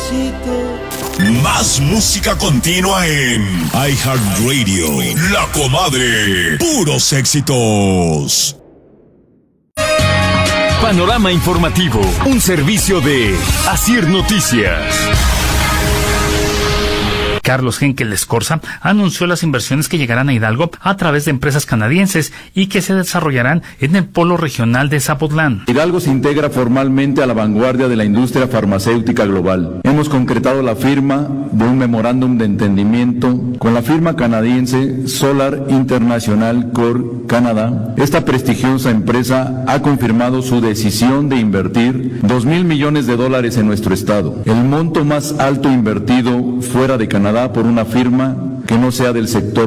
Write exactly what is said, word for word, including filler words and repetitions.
Más música continua en iHeartRadio. La Comadre. Puros éxitos. Panorama informativo. Un servicio de Asir Noticias. Carlos Henkel Escorza anunció las inversiones que llegarán a Hidalgo a través de empresas canadienses y que se desarrollarán en el polo regional de Zapotlán. Hidalgo se integra formalmente a la vanguardia de la industria farmacéutica global. Hemos concretado la firma de un memorándum de entendimiento con la firma canadiense Solar International Core Canada. Esta prestigiosa empresa ha confirmado su decisión de invertir dos mil millones de dólares en nuestro estado, el monto más alto invertido fuera de Canadá por una firma que no sea del sector